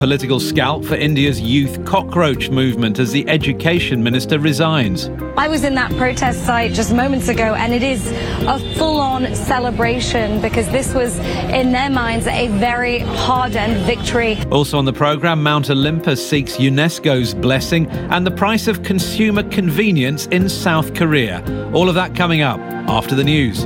Political scalp for India's youth cockroach movement as the education minister resigns. I was in that protest site just moments ago, and it is a full-on celebration because this was, in their minds, a very hard-earned victory. Also on the programme, Mount Olympus seeks UNESCO's blessing and the price of consumer convenience in South Korea. All of that coming up after the news.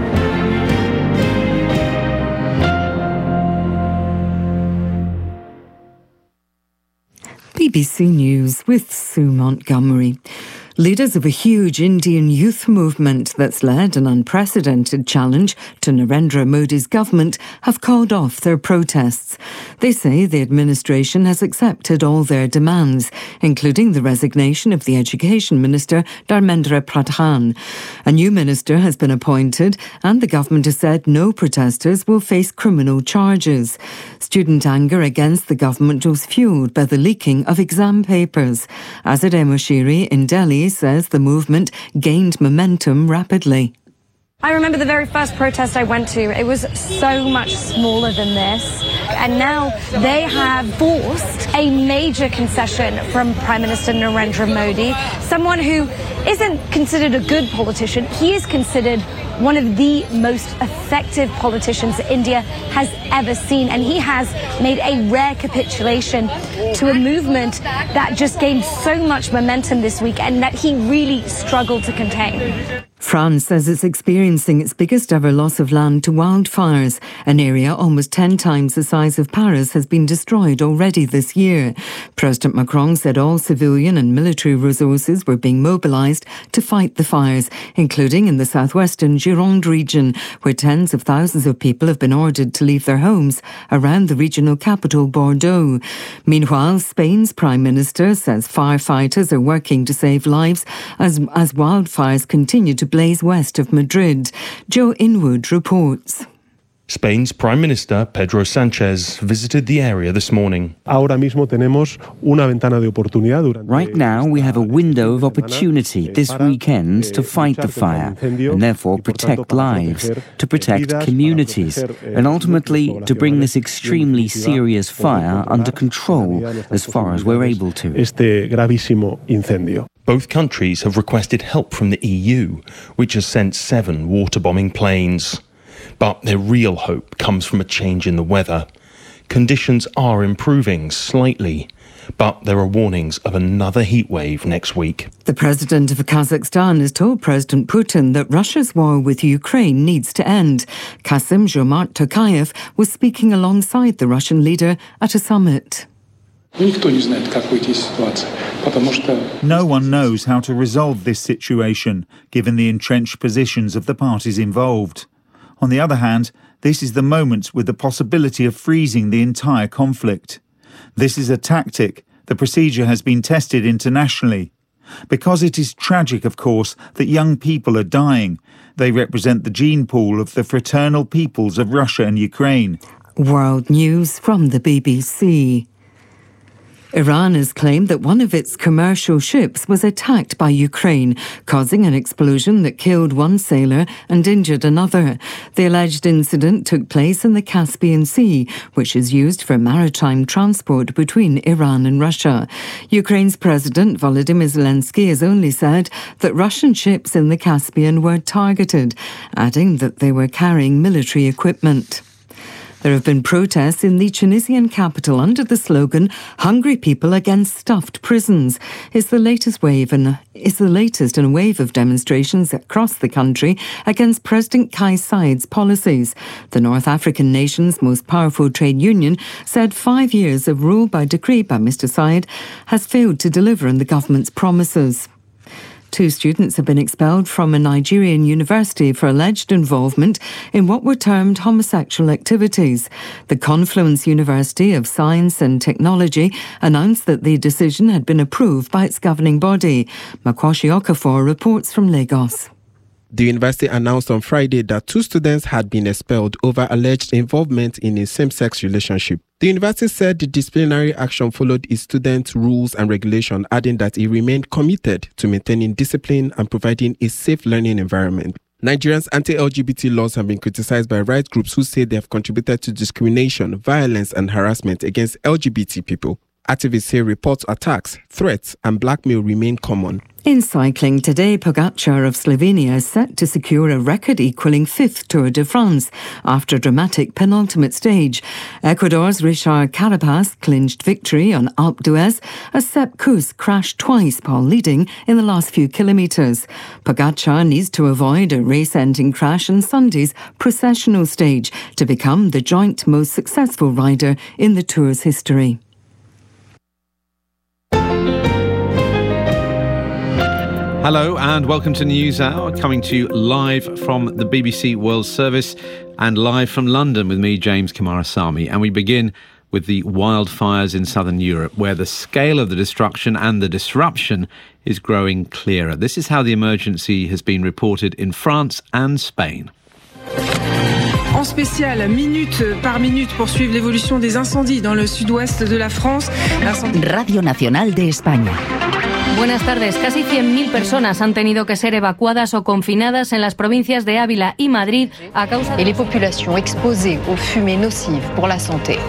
BBC News with Sue Montgomery. Leaders of a huge Indian youth movement that's led an unprecedented challenge to Narendra Modi's government have called off their protests. They say the administration has accepted all their demands, including the resignation of the Education Minister, Dharmendra Pradhan. A new minister has been appointed, and the government has said no protesters will face criminal charges. Student anger against the government was fuelled by the leaking of exam papers. Azadeh Moshiri in Delhi says the movement gained momentum rapidly. I remember the very first protest I went to. It was so much smaller than this. And now they have forced a major concession from Prime Minister Narendra Modi, someone who isn't considered a good politician. He is considered one of the most effective politicians India has ever seen. And he has made a rare capitulation to a movement that just gained so much momentum this week and that he really struggled to contain. France says it's experiencing its biggest ever loss of land to wildfires. An area almost 10 times the size of Paris has been destroyed already this year. President Macron said all civilian and military resources were being mobilised to fight the fires, including in the southwestern Gironde region, where tens of thousands of people have been ordered to leave their homes around the regional capital, Bordeaux. Meanwhile, Spain's Prime Minister says firefighters are working to save lives as wildfires continue to blaze west of Madrid. Joe Inwood reports. Spain's Prime Minister Pedro Sánchez visited the area this morning. Right now, we have a window of opportunity this weekend to fight the fire and therefore protect lives, to protect communities, and ultimately to bring this extremely serious fire under control as far as we're able to. Both countries have requested help from the EU, which has sent 7 water-bombing planes. But their real hope comes from a change in the weather. Conditions are improving slightly, but there are warnings of another heatwave next week. The president of Kazakhstan has told President Putin that Russia's war with Ukraine needs to end. Kassym-Jomart Tokayev was speaking alongside the Russian leader at a summit. No one knows how to resolve this situation, given the entrenched positions of the parties involved. On the other hand, this is the moment with the possibility of freezing the entire conflict. This is a tactic. The procedure has been tested internationally. Because it is tragic, of course, that young people are dying. They represent the gene pool of the fraternal peoples of Russia and Ukraine. World News from the BBC. Iran has claimed that one of its commercial ships was attacked by Ukraine, causing an explosion that killed one sailor and injured another. The alleged incident took place in the Caspian Sea, which is used for maritime transport between Iran and Russia. Ukraine's President Volodymyr Zelensky has only said that Russian ships in the Caspian were targeted, adding that they were carrying military equipment. There have been protests in the Tunisian capital under the slogan "Hungry People Against Stuffed Prisons." It's the latest in a wave of demonstrations across the country against President Kais Saied's policies. The North African nation's most powerful trade union said 5 years of rule by decree by Mr. Saied has failed to deliver on the government's promises. 2 students have been expelled from a Nigerian university for alleged involvement in what were termed homosexual activities. The Confluence University of Science and Technology announced that the decision had been approved by its governing body. Makwashi Okafor reports from Lagos. The university announced on Friday that 2 students had been expelled over alleged involvement in a same-sex relationship. The university said the disciplinary action followed its students' rules and regulations, adding that it remained committed to maintaining discipline and providing a safe learning environment. Nigeria's anti-LGBT laws have been criticized by rights groups who say they have contributed to discrimination, violence and harassment against LGBT people. Activists say reports of attacks, threats and blackmail remain common. In cycling today, Pogacar of Slovenia is set to secure a record-equalling fifth Tour de France after a dramatic penultimate stage. Ecuador's Richard Carapaz clinched victory on Alpe d'Huez as Sepp Kuss crashed twice while leading in the last few kilometres. Pogacar needs to avoid a race-ending crash on Sunday's processional stage to become the joint most successful rider in the Tour's history. Hello and welcome to NewsHour, coming to you live from the BBC World Service and live from London with me, James Kamarasamy. And we begin with the wildfires in southern Europe, where the scale of the destruction and the disruption is growing clearer. This is how the emergency has been reported in France and Spain. En spécial, minute par minute, pour suivre l'évolution des incendies dans le sud-ouest de la France. Radio Nacional de España. Buenas tardes. Casi 100.000 personas han tenido que ser evacuadas o confinadas en las provincias de Ávila y Madrid a causa de... Et les populations exposées aux fumées nocives pour la santé.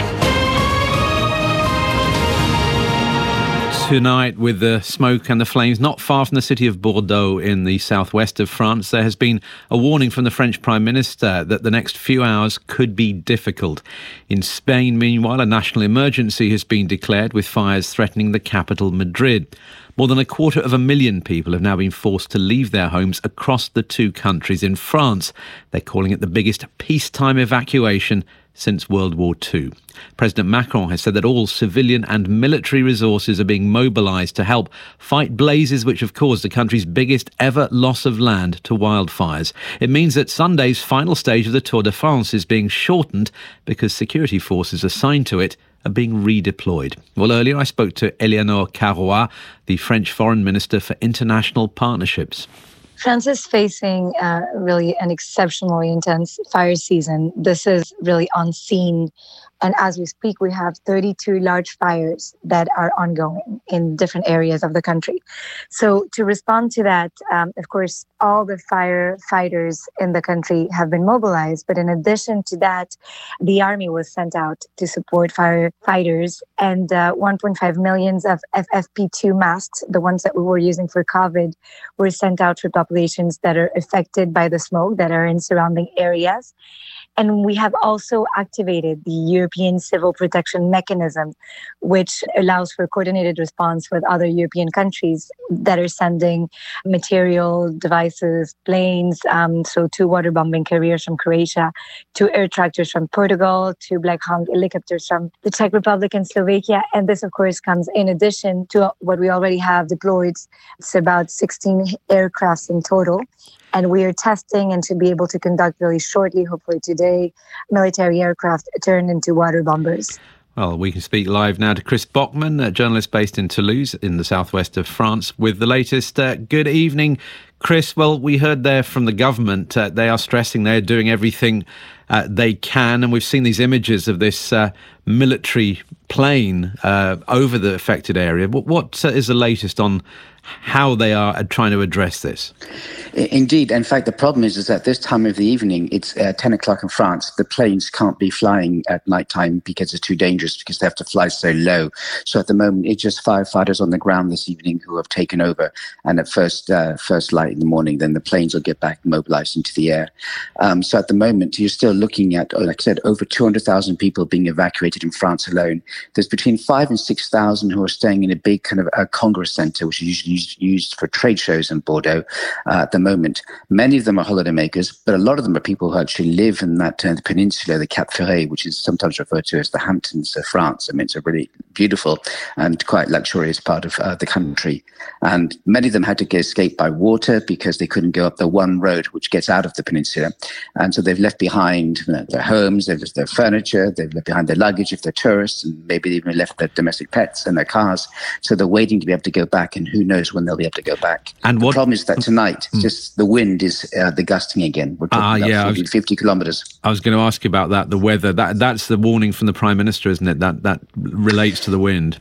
Tonight, with the smoke and the flames not far from the city of Bordeaux in the southwest of France, there has been a warning from the French Prime Minister that the next few hours could be difficult. In Spain, meanwhile, a national emergency has been declared with fires threatening the capital, Madrid. More than 250,000 people have now been forced to leave their homes across the two countries. In France, they're calling it the biggest peacetime evacuation since World War II. President Macron has said that all civilian and military resources are being mobilised to help fight blazes which have caused the country's biggest ever loss of land to wildfires. It means that Sunday's final stage of the Tour de France is being shortened because security forces assigned to it are being redeployed. Well, earlier I spoke to Eleanor Carrois, the French Foreign Minister for International Partnerships. France is facing really an exceptionally intense fire season. This is really unseen. And as we speak, we have 32 large fires that are ongoing in different areas of the country. So to respond to that, of course, all the firefighters in the country have been mobilized. But in addition to that, the army was sent out to support firefighters, and 1.5 million of FFP2 masks, the ones that we were using for COVID, were sent out for populations that are affected by the smoke that are in surrounding areas. And we have also activated the European Civil Protection Mechanism, which allows for coordinated response with other European countries that are sending material, devices, planes, so 2 waterbombing carriers from Croatia, 2 air tractors from Portugal, 2 Black Hawk helicopters from the Czech Republic and Slovakia. And this, of course, comes in addition to what we already have deployed. It's about 16 aircrafts in total. And we are testing and to be able to conduct really shortly, hopefully today, military aircraft turned into water bombers. Well, we can speak live now to Chris Bockman, a journalist based in Toulouse in the southwest of France, with the latest. Good evening, Chris. Well, we heard there from the government. They are stressing they're doing everything they can. And we've seen these images of this military plane over the affected area. What is the latest on how they are trying to address this? Indeed. In fact, the problem is that this time of the evening, it's 10 o'clock in France. The planes can't be flying at nighttime because it's too dangerous, because they have to fly so low. So at the moment, it's just firefighters on the ground this evening who have taken over. And at first light in the morning, then the planes will get back mobilized into the air. So at the moment, you're still looking at, like I said, over 200,000 people being evacuated in France alone. There's between 5,000 and 6,000 who are staying in a big kind of a Congress center, which is usually used for trade shows in Bordeaux at the moment. Many of them are holidaymakers, but a lot of them are people who actually live in that the peninsula, the Cap Ferret, which is sometimes referred to as the Hamptons of France. I mean, it's a really beautiful and quite luxurious part of the country. And many of them had to escape by water because they couldn't go up the one road which gets out of the peninsula. And so they've left behind their homes, they've left their furniture, they've left behind their luggage if they're tourists, and maybe they even left their domestic pets and their cars. So they're waiting to be able to go back, and who knows when they'll be able to go back. And the problem is that tonight, just the wind is the gusting again. We're talking about 40 to 50 kilometres. I was going to ask you about that, the weather. That's the warning from the Prime Minister, isn't it? That relates to the wind.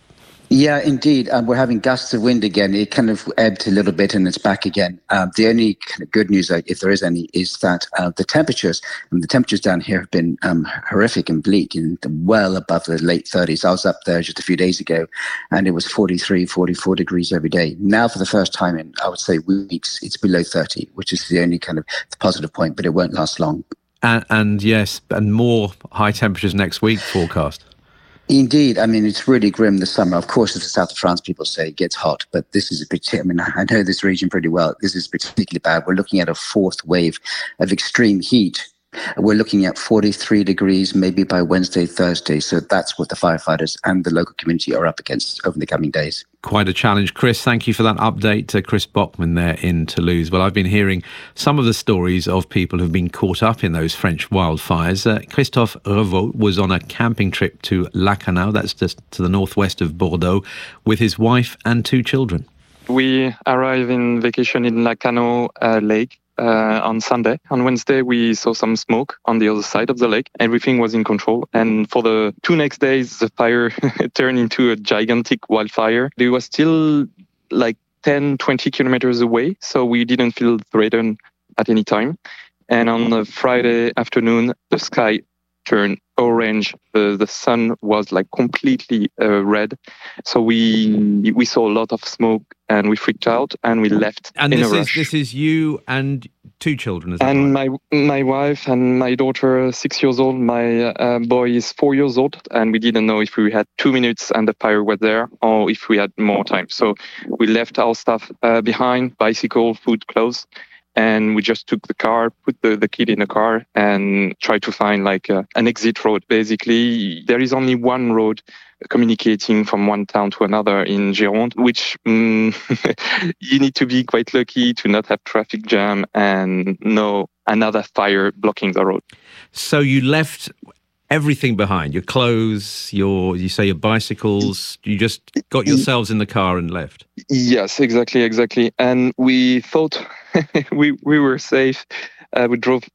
Yeah, indeed. We're having gusts of wind again. It kind of ebbed a little bit and it's back again. The only kind of good news, if there is any, is that the temperatures down here have been horrific and bleak and well above the late 30s. I was up there just a few days ago and it was 43, 44 degrees every day. Now, for the first time in, I would say, weeks, it's below 30, which is the only kind of positive point, but it won't last long. And yes, and more high temperatures next week forecast. Indeed. I mean, it's really grim this summer. Of course, as the south of France people say, it gets hot, but this is I know this region pretty well. This is particularly bad. We're looking at a fourth wave of extreme heat. We're looking at 43 degrees maybe by Wednesday, Thursday. So that's what the firefighters and the local community are up against over the coming days. Quite a challenge. Chris, thank you for that update. Chris Bockman there in Toulouse. Well, I've been hearing some of the stories of people who've been caught up in those French wildfires. Christophe Revault was on a camping trip to Lacanau, that's just to the northwest of Bordeaux, with his wife and 2 children. We arrived in vacation in Lacanau Lake on Sunday. On Wednesday, we saw some smoke on the other side of the lake. Everything was in control. And for the 2 next days, the fire turned into a gigantic wildfire. It was still like 10, 20 kilometers away, so we didn't feel threatened at any time. And on the Friday afternoon, the sky turned orange. The sun was like completely red. So we saw a lot of smoke and we freaked out and we left in a rush. This is you and 2 children, is that and right? my wife and my daughter, 6 years old. My boy is 4 years old, and we didn't know if we had 2 minutes and the fire was there or if we had more time. So we left our stuff behind, bicycle, food, clothes. And we just took the car, put the kid in the car and tried to find like an exit road. Basically, there is only one road communicating from one town to another in Gironde, which you need to be quite lucky to not have traffic jam and no another fire blocking the road. So you left everything behind, your clothes, your bicycles, you just got yourselves in the car and left? Yes, exactly. And we thought we were safe. We drove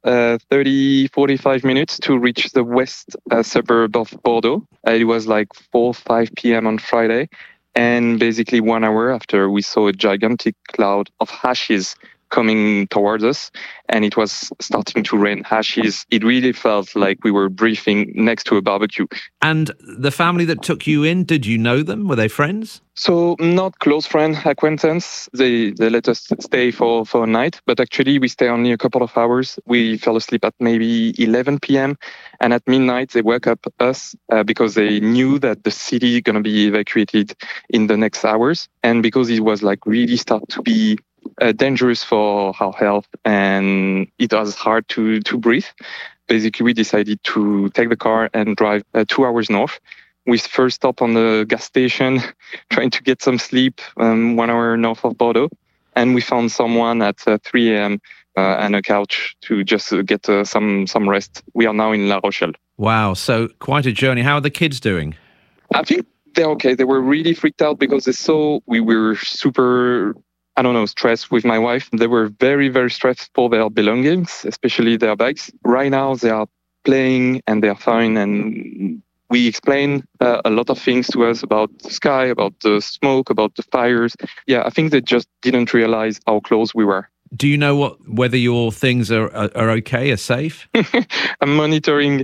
45 minutes to reach the west suburb of Bordeaux. It was like 4 or 5 p.m. on Friday. And basically 1 hour after, we saw a gigantic cloud of ashes coming towards us, and it was starting to rain ashes. It really felt like we were breathing next to a barbecue. And the family that took you in, did you know them? Were they friends? So not close friend, acquaintance. They let us stay for a night, but actually we stayed only a couple of hours. We fell asleep at maybe 11 p.m. and at midnight they woke up us because they knew that the city is going to be evacuated in the next hours, and because it was like really start to be dangerous for our health and it was hard to breathe. Basically, we decided to take the car and drive 2 hours north. We first stopped on the gas station, trying to get some sleep 1 hour north of Bordeaux. And we found someone at 3 a.m. And a couch to just get some rest. We are now in La Rochelle. Wow, so quite a journey. How are the kids doing? I think they're okay. They were really freaked out because they saw we were super stressed with my wife. They were very, very stressed for their belongings, especially their bags. Right now, they are playing and they are fine. And we explained a lot of things to us about the sky, about the smoke, about the fires. Yeah, I think they just didn't realize how close we were. Do you know whether your things are okay, are safe? I'm monitoring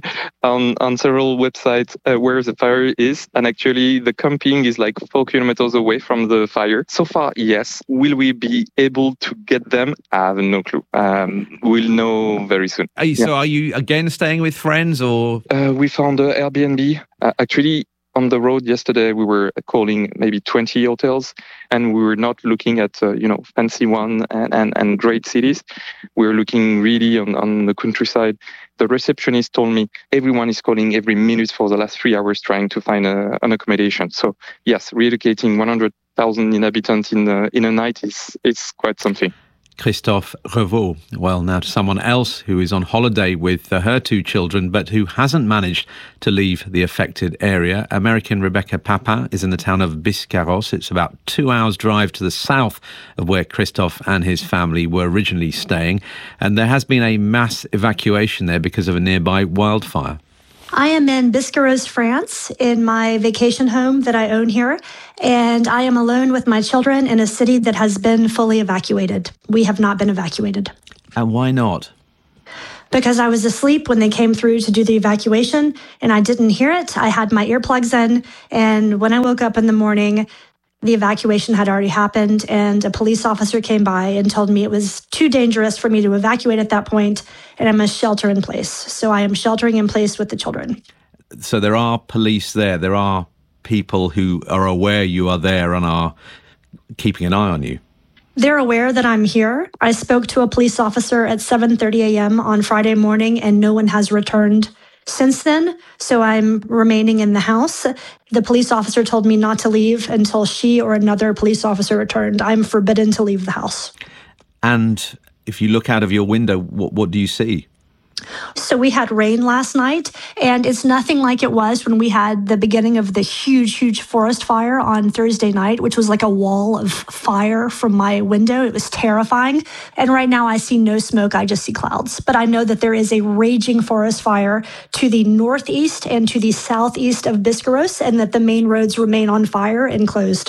on several websites where the fire is, and actually the camping is like 4 kilometers away from the fire. So far, yes. Will we be able to get them? I have no clue. We'll know very soon. So are you again staying with friends or? We found an Airbnb. Actually, on the road yesterday, we were calling maybe 20 hotels, and we were not looking at fancy one and great cities. We were looking really on the countryside. The receptionist told me everyone is calling every minute for the last 3 hours trying to find an accommodation. So yes, relocating 100,000 inhabitants in a night is quite something. Christophe Revault. Well, now to someone else who is on holiday with her 2 children, but who hasn't managed to leave the affected area. American Rebecca Papin is in the town of Biscarrosse. It's about 2 hours drive to the south of where Christophe and his family were originally staying. And there has been a mass evacuation there because of a nearby wildfire. I am in Biscarrosse, France, in my vacation home that I own here, and I am alone with my children in a city that has been fully evacuated. We have not been evacuated. And why not? Because I was asleep when they came through to do the evacuation, and I didn't hear it. I had my earplugs in, and when I woke up in the morning, the evacuation had already happened, and a police officer came by and told me it was too dangerous for me to evacuate at that point, and I must shelter in place. So I am sheltering in place with the children. So there are police there. There are people who are aware you are there and are keeping an eye on you. They're aware that I'm here. I spoke to a police officer at 7:30 a.m. on Friday morning, and no one has returned since then, so I'm remaining in the house. The police officer told me not to leave until she or another police officer returned. I'm forbidden to leave the house. And if you look out of your window, what do you see? So we had rain last night, and it's nothing like it was when we had the beginning of the huge forest fire on Thursday night, which was like a wall of fire from my window. It was terrifying. And right now I see no smoke, I just see clouds. But I know that there is a raging forest fire to the northeast and to the southeast of Biscarrosse, and that the main roads remain on fire and closed.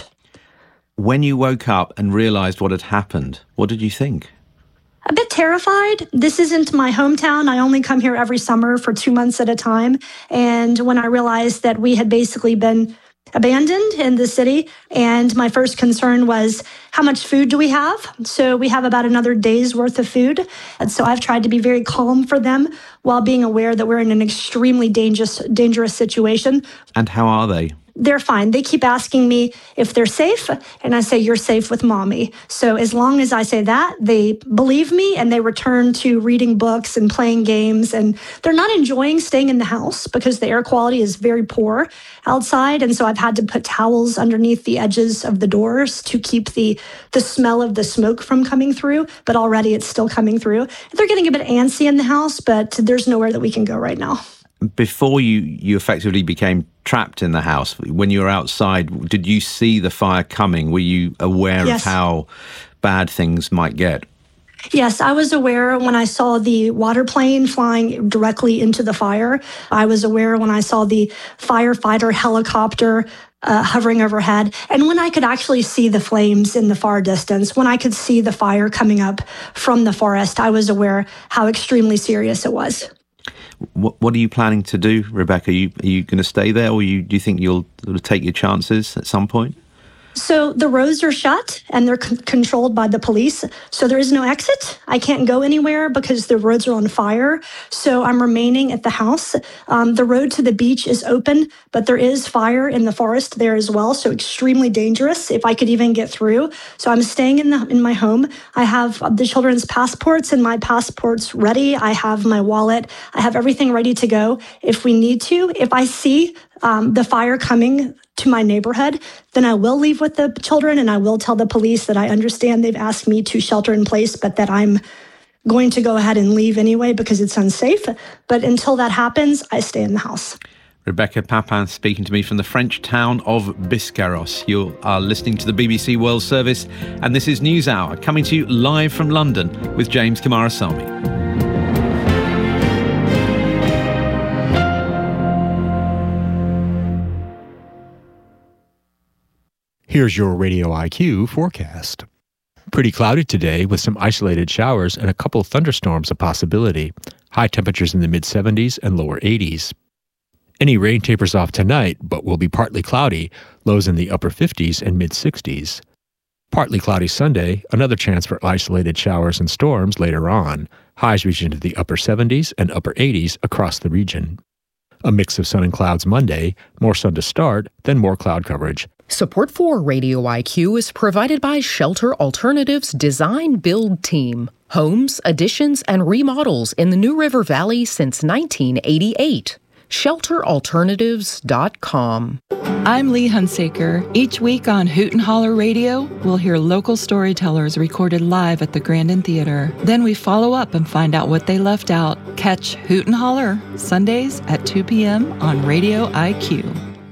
When you woke up and realized what had happened, what did you think? A bit terrified. This isn't my hometown. I only come here every summer for 2 months at a time. And when I realized that we had basically been abandoned in the city, and my first concern was, how much food do we have? So we have about another day's worth of food. And so I've tried to be very calm for them while being aware that we're in an extremely dangerous situation. And how are they? They're fine. They keep asking me if they're safe, and I say, you're safe with mommy. So as long as I say that, they believe me, and they return to reading books and playing games. And they're not enjoying staying in the house because the air quality is very poor outside. And so I've had to put towels underneath the edges of the doors to keep the smell of the smoke from coming through. But already it's still coming through. They're getting a bit antsy in the house, but there's nowhere that we can go right now. Before you effectively became trapped in the house, when you were outside, did you see the fire coming? Were you aware of how bad things might get? Yes, I was aware when I saw the water plane flying directly into the fire. I was aware when I saw the firefighter helicopter hovering overhead. And when I could actually see the flames in the far distance, when I could see the fire coming up from the forest, I was aware how extremely serious it was. What are you planning to do, Rebecca? Are you going to stay there, or do you think you'll sort of take your chances at some point? So the roads are shut and they're controlled by the police. So there is no exit. I can't go anywhere because the roads are on fire. So I'm remaining at the house. The road to the beach is open, but there is fire in the forest there as well. So extremely dangerous if I could even get through. So I'm staying in my home. I have the children's passports and my passports ready. I have my wallet. I have everything ready to go if we need to. If I see the fire coming to my neighborhood, then I will leave with the children and I will tell the police that I understand they've asked me to shelter in place, but that I'm going to go ahead and leave anyway because it's unsafe. But until that happens, I stay in the house. Rebecca Papin speaking to me from the French town of Biscarrosse. You are listening to the BBC World Service, and this is News Hour, coming to you live from London with James Kamarasamy. Here's your Radio IQ forecast. Pretty cloudy today with some isolated showers and a couple thunderstorms a possibility. High temperatures in the mid-70s and lower 80s. Any rain tapers off tonight, but will be partly cloudy, lows in the upper 50s and mid-60s. Partly cloudy Sunday, another chance for isolated showers and storms later on. Highs reach into the upper 70s and upper 80s across the region. A mix of sun and clouds Monday, more sun to start, then more cloud coverage. Support for Radio IQ is provided by Shelter Alternatives Design Build Team. Homes, additions, and remodels in the New River Valley since 1988. ShelterAlternatives.com. I'm Lee Hunsaker. Each week on Hoot and Holler Radio, we'll hear local storytellers recorded live at the Grandin Theater. Then we follow up and find out what they left out. Catch Hoot and Holler, Sundays at 2 p.m. on Radio IQ.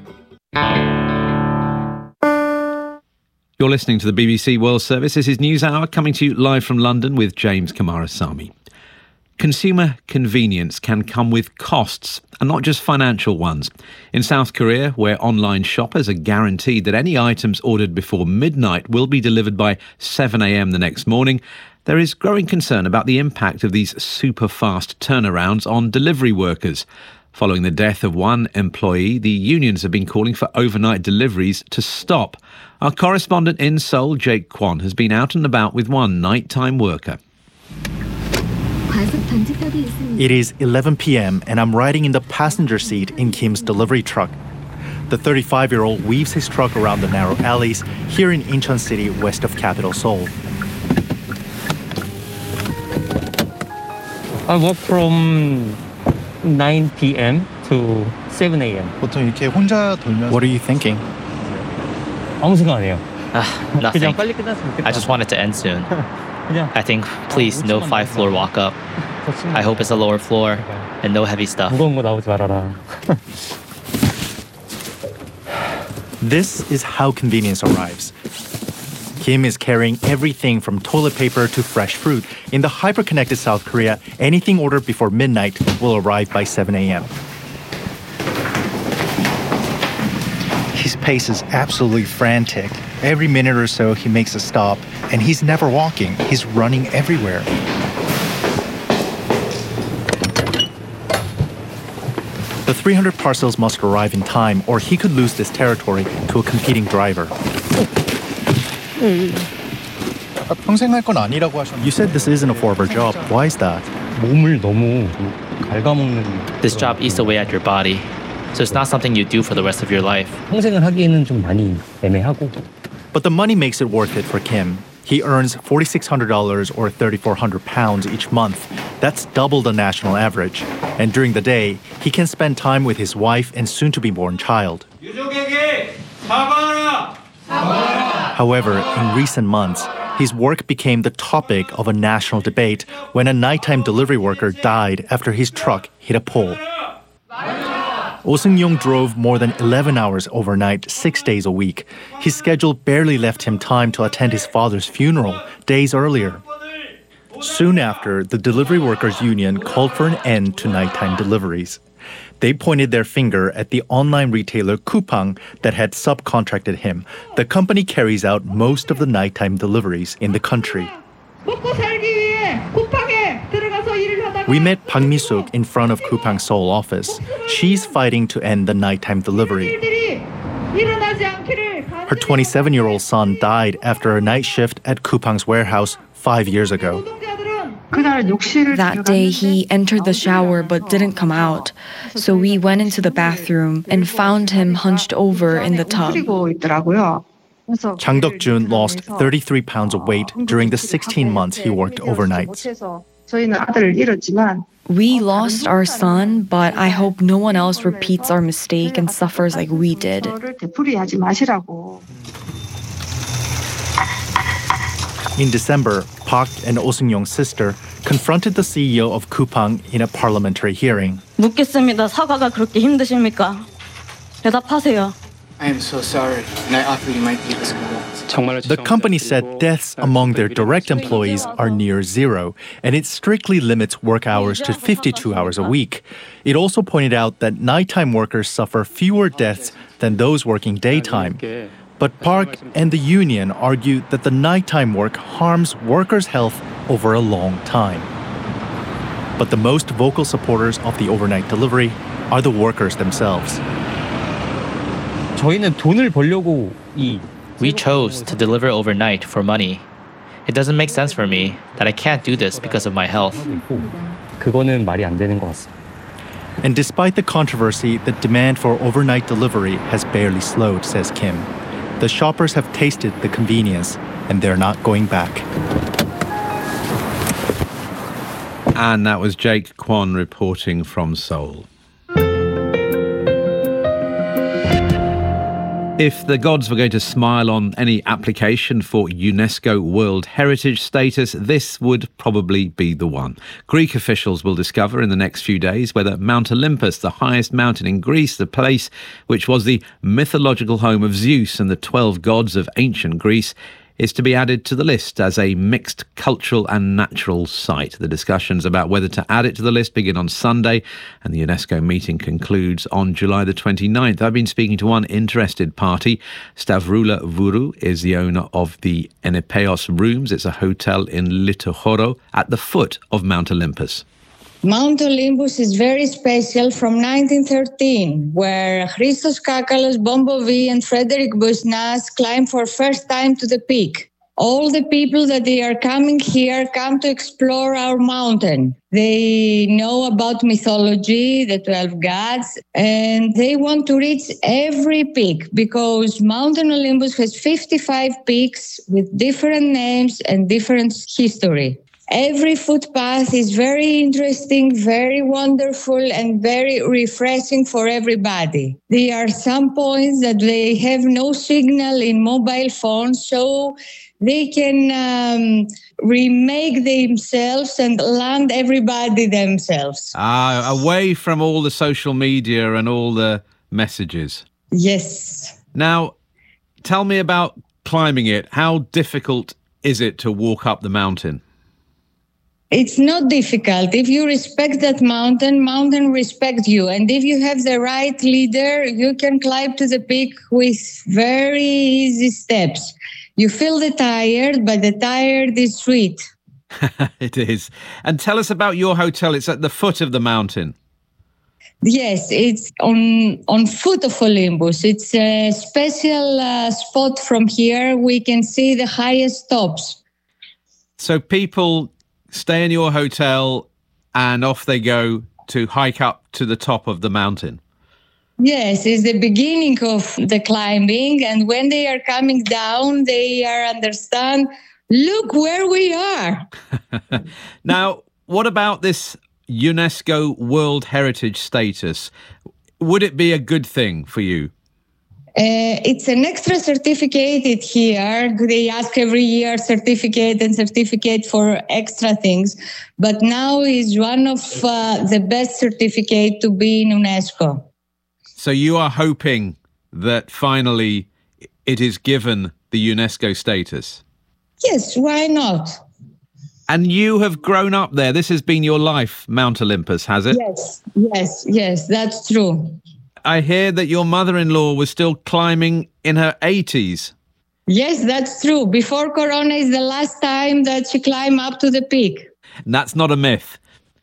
You're listening to the BBC World Service. This is News Hour, coming to you live from London with James Kamarasamy. Consumer convenience can come with costs, and not just financial ones. In South Korea, where online shoppers are guaranteed that any items ordered before midnight will be delivered by 7 a.m. the next morning, there is growing concern about the impact of these super-fast turnarounds on delivery workers. Following the death of one employee, the unions have been calling for overnight deliveries to stop. Our correspondent in Seoul, Jake Kwon, has been out and about with one nighttime worker. It is 11 p.m. and I'm riding in the passenger seat in Kim's delivery truck. The 35-year-old weaves his truck around the narrow alleys here in Incheon City, west of capital Seoul. I work from 9 p.m. to 7 a.m. 보통 이렇게 혼자 돌면서 What are you thinking? 아무 생각 안 해요. Nothing. I just want it to end soon. I think, please, no 5-floor walk-up. I hope it's a lower floor and no heavy stuff. 무거운 거 나오지 말아라. This is how convenience arrives. Kim is carrying everything from toilet paper to fresh fruit. In the hyper-connected South Korea, anything ordered before midnight will arrive by 7 a.m. His pace is absolutely frantic. Every minute or so, he makes a stop, and he's never walking. He's running everywhere. The 300 parcels must arrive in time, or he could lose this territory to a competing driver. You said this isn't a forever job. Why is that? This job eats away at your body, so it's not something you do for the rest of your life. 평생을 하기에는 좀 많이 애매하고. But the money makes it worth it for Kim. He earns $4,600 or £3,400 each month. That's double the national average. And during the day, he can spend time with his wife and soon-to-be-born child. However, in recent months, his work became the topic of a national debate when a nighttime delivery worker died after his truck hit a pole. Oh Seung-yong drove more than 11 hours overnight, 6 days a week. His schedule barely left him time to attend his father's funeral days earlier. Soon after, the delivery workers' union called for an end to nighttime deliveries. They pointed their finger at the online retailer Coupang that had subcontracted him. The company carries out most of the nighttime deliveries in the country. We met Park Mi-suk in front of Coupang's Seoul office. She's fighting to end the nighttime delivery. Her 27-year-old son died after a night shift at Coupang's warehouse 5 years ago. That day, he entered the shower but didn't come out. So we went into the bathroom and found him hunched over in the tub. Chang Dok-jun lost 33 pounds of weight during the 16 months he worked overnight. We lost our son, but I hope no one else repeats our mistake and suffers like we did. In December, Park and Oh Seung-yong's sister confronted the CEO of Coupang in a parliamentary hearing. 묻겠습니다. 사과가 그렇게 힘드십니까? 대답하세요. I am so sorry, and I offer you my deepest condolences. The company said deaths among their direct employees are near zero, and it strictly limits work hours to 52 hours a week. It also pointed out that nighttime workers suffer fewer deaths than those working daytime. But Park and the union argue that the nighttime work harms workers' health over a long time. But the most vocal supporters of the overnight delivery are the workers themselves. We chose to deliver overnight for money. It doesn't make sense for me that I can't do this because of my health. And despite the controversy, the demand for overnight delivery has barely slowed, says Kim. The shoppers have tasted the convenience, and they're not going back. And that was Jake Kwon reporting from Seoul. If the gods were going to smile on any application for UNESCO World Heritage status, this would probably be the one. Greek officials will discover in the next few days whether Mount Olympus, the highest mountain in Greece, the place which was the mythological home of Zeus and the 12 gods of ancient Greece, is to be added to the list as a mixed cultural and natural site. The discussions about whether to add it to the list begin on Sunday, and the UNESCO meeting concludes on July the 29th. I've been speaking to one interested party. Stavroula Vourou is the owner of the Enipeos Rooms. It's a hotel in Litochoro at the foot of Mount Olympus. Mount Olympus is very special from 1913, where Christos Kakalos, Bombovi and Frederick Busnas climbed for first time to the peak. All the people that they are coming here come to explore our mountain. They know about mythology, the 12 gods, and they want to reach every peak because Mount Olympus has 55 peaks with different names and different history. Every footpath is very interesting, very wonderful, and very refreshing for everybody. There are some points that they have no signal in mobile phones, so they can remake themselves and land everybody themselves. Away from all the social media and all the messages. Yes. Now, tell me about climbing it. How difficult is it to walk up the mountain? It's not difficult. If you respect that mountain respects you. And if you have the right leader, you can climb to the peak with very easy steps. You feel the tired, but the tired is sweet. It is. And tell us about your hotel. It's at the foot of the mountain. Yes, it's on foot of Olympus. It's a special spot from here. We can see the highest tops. So people stay in your hotel and off they go to hike up to the top of the mountain. Yes, it's the beginning of the climbing. And when they are coming down, they understand, look where we are. Now, what about this UNESCO World Heritage status? Would it be a good thing for you? It's an extra certificate here. They ask every year certificate for extra things. But now is one of the best certificate to be in UNESCO. So you are hoping that finally it is given the UNESCO status? Yes, why not? And you have grown up there. This has been your life, Mount Olympus, has it? Yes, that's true. I hear that your mother-in-law was still climbing in her 80s. Yes, that's true. Before Corona is the last time that she climbed up to the peak. And that's not a myth.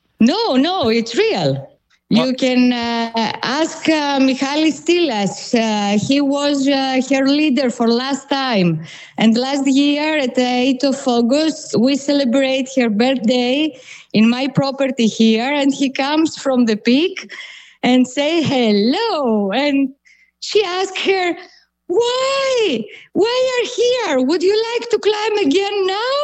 No, it's real. What? You can ask Michalis Stylas. He was her leader for last time. And last year, at the 8th of August, we celebrate her birthday in my property here. And he comes from the peak and say hello. And she asked her, why are here? Would you like to climb again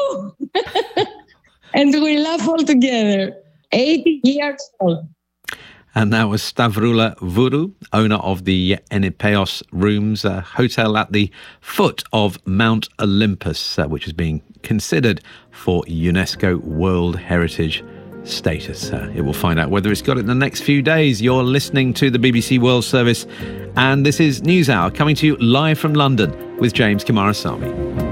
now? And we laugh all together. 80 years old. And that was Stavroula Vourou, owner of the Enipeos Rooms, a hotel at the foot of Mount Olympus, which is being considered for UNESCO World Heritage status. It will find out whether it's got it in the next few days. You're listening to the BBC World Service, and this is NewsHour coming to you live from London with James Kimarasamy.